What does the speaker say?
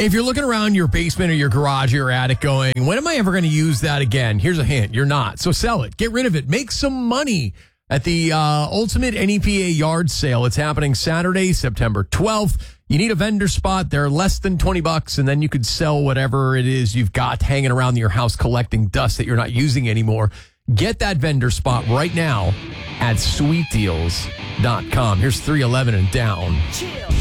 If you're looking around your basement or your garage or your attic going, when am I ever going to use that again? Here's a hint. You're not. So sell it. Get rid of it. Make some money at the Ultimate NEPA Yard Sale. It's happening Saturday, September 12th. You need a vendor spot. They're less than $20, and then you could sell whatever it is you've got hanging around your house collecting dust that you're not using anymore. Get that vendor spot right now at sweetdeals.com. Here's 311 and down. Chill.